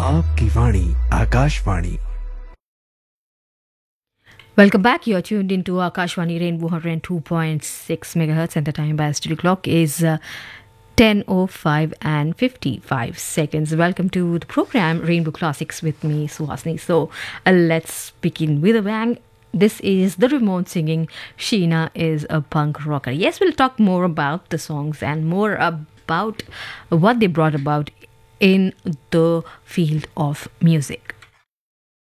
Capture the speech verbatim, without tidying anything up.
आपकी वाणी Akashvani. Welcome back. You're tuned into Akashwani Rainbow one oh two point six megahertz, and the time by studio clock is uh, ten oh five and fifty-five seconds. Welcome to the program Rainbow Classics with me, Suhasini. So uh, let's begin with a bang. This is the remote singing Sheena is a punk rocker. Yes, we'll talk more about the songs and more about what they brought about in the field of music.